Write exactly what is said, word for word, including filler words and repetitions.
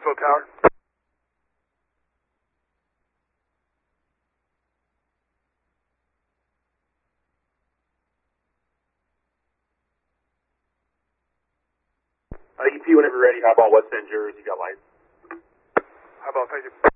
Woodsville Tower. Uh, E T, whenever you're ready, hop on West End Jurors. You got lights. How about, thank you.